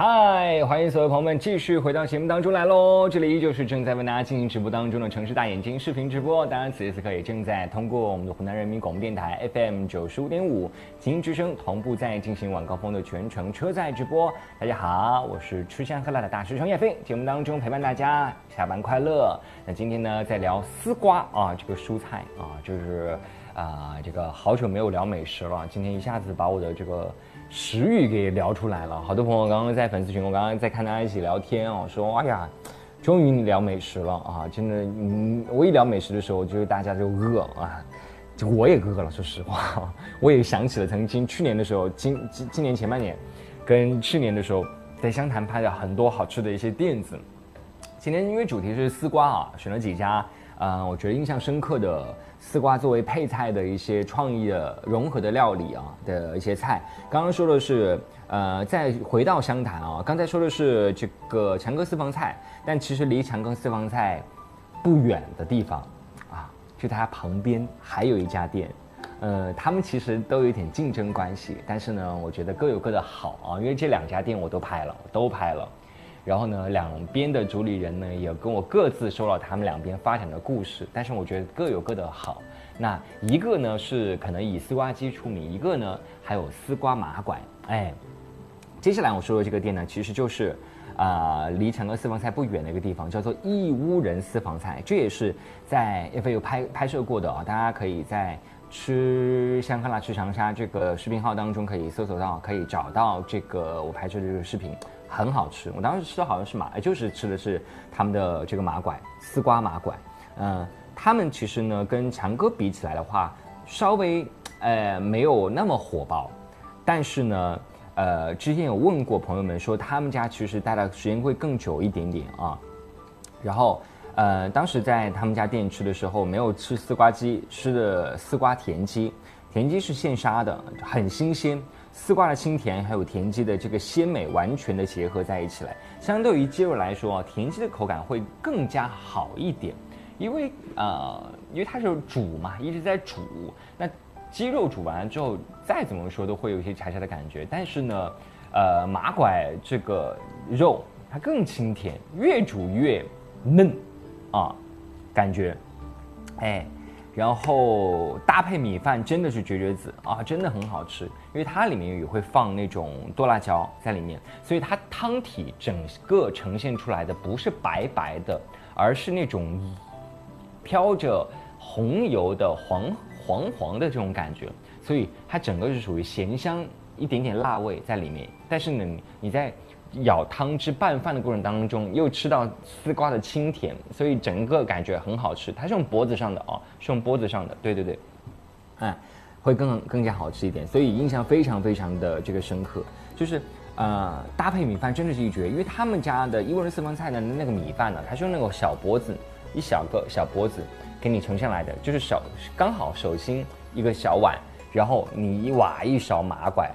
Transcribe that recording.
嗨，欢迎所有朋友们继续回到节目当中来喽！这里依旧是正在为大家进行直播当中的城市大眼睛视频直播，当然此时此刻也正在通过我们的湖南人民广播电台 FM 95.5精英之声同步在进行晚高峰的全程车载直播。大家好，我是吃香喝辣的大师兄叶飞，节目当中陪伴大家，下班快乐。那今天呢，在聊丝瓜啊，这个蔬菜啊，就是这个好久没有聊美食了，今天一下子把我的这个食欲给聊出来了。好多朋友刚刚在粉丝群，我刚刚在看大家一起聊天哦，说哎呀，终于你聊美食了啊！真的，我一聊美食的时候，就是大家就饿啊，就我也饿了。说实话，我也想起了曾经去年的时候，今年前半年，跟去年的时候在湘潭拍了很多好吃的一些店子。今天因为主题是丝瓜啊，选了几家我觉得印象深刻的丝瓜作为配菜的一些创意的融合的料理啊的一些菜。刚刚说的是再回到湘潭啊，刚才说的是这个强哥私房菜，但其实离强哥私房菜不远的地方啊，就它旁边还有一家店。他们其实都有一点竞争关系，但是呢，我觉得各有各的好啊，因为这两家店我都拍了。然后呢，两边的主理人呢也跟我各自说了他们两边发展的故事，但是我觉得各有各的好。那一个呢是可能以丝瓜鸡出名，一个呢还有丝瓜马拐。接下来我说的这个店呢，其实就是离强哥私房菜不远的一个地方，叫做义乌人私房菜，这也是在 F 有拍摄过的啊，大家可以在吃香喝辣吃长沙这个视频号当中可以搜索到，可以找到这个我拍摄的这个视频。很好吃，我当时吃的好像是就是吃的是他们的这个马拐，丝瓜马拐。他们其实呢跟强哥比起来的话，稍微没有那么火爆，但是呢之前有问过朋友们说他们家其实待的时间会更久一点点啊。然后当时在他们家店吃的时候，没有吃丝瓜鸡，吃的丝瓜田鸡，田鸡是现杀的，很新鲜。丝瓜的清甜还有田鸡的这个鲜美完全的结合在一起来，相对于鸡肉来说田鸡的口感会更加好一点，因为它是煮嘛，一直在煮，那鸡肉煮完了之后再怎么说都会有一些柴柴的感觉，但是呢马拐这个肉它更清甜，越煮越嫩感觉然后搭配米饭真的是绝子啊，真的很好吃，因为它里面也会放那种剁辣椒在里面，所以它汤体整个呈现出来的不是白白的，而是那种飘着红油的黄的这种感觉，所以它整个是属于咸香一点点辣味在里面，但是呢你在舀汤汁拌饭的过程当中又吃到丝瓜的清甜，所以整个感觉很好吃。它是用脖子上的是用脖子上的，对，会更加好吃一点，所以印象非常非常的这个深刻。就是搭配米饭真的是一绝，因为他们家的义乌人私房菜的那个米饭呢，它是用那个小脖子，一小个小脖子给你盛下来的，就是刚好手心一个小碗，然后你一挖一勺马拐，